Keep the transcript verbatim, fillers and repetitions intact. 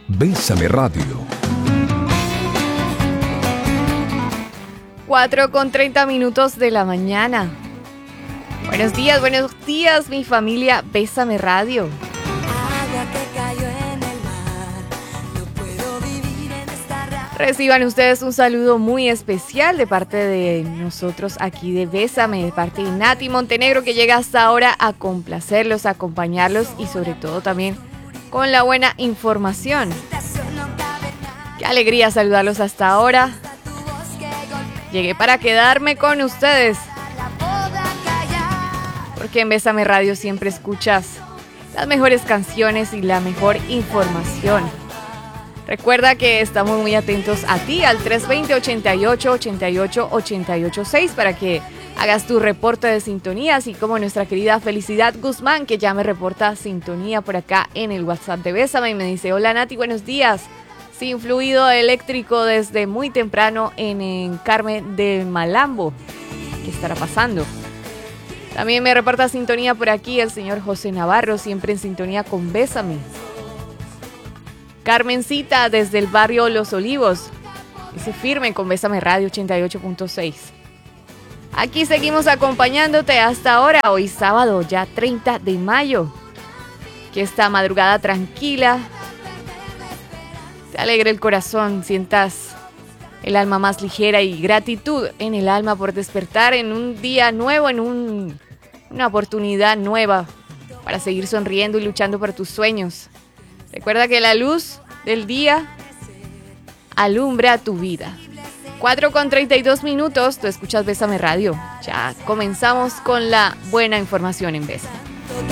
Bésame Radio. cuatro con treinta minutos de la mañana. Buenos días, buenos días, mi familia Bésame Radio. Reciban ustedes un saludo muy especial de parte de nosotros aquí de Bésame, de parte de Nati Montenegro, que llega hasta ahora a complacerlos, a acompañarlos y sobre todo también con la buena información. Qué alegría saludarlos hasta ahora. Llegué para quedarme con ustedes, porque en Bésame Radio siempre escuchas las mejores canciones y la mejor información. Recuerda que estamos muy atentos a ti al tres dos cero, ochenta y ocho, ochenta y ocho, ochenta y ocho seis para que hagas tu reporte de sintonía, así como nuestra querida Felicidad Guzmán, que ya me reporta sintonía por acá en el WhatsApp de Bésame y me dice: hola Nati, buenos días. Sin fluido eléctrico desde muy temprano en, en Carmen del Malambo. ¿Qué estará pasando? También me reporta sintonía por aquí el señor José Navarro, siempre en sintonía con Bésame. Carmencita desde el barrio Los Olivos, dice firme con Bésame Radio ochenta y ocho punto seis. Aquí seguimos acompañándote hasta ahora, hoy sábado ya treinta de mayo. Que esta madrugada tranquila te alegre el corazón, sientas el alma más ligera y gratitud en el alma por despertar en un día nuevo, en un, una oportunidad nueva para seguir sonriendo y luchando por tus sueños. Recuerda que la luz del día alumbra tu vida. cuatro con treinta y dos minutos, tú escuchas Bésame Radio. Ya comenzamos con la buena información en Bésame.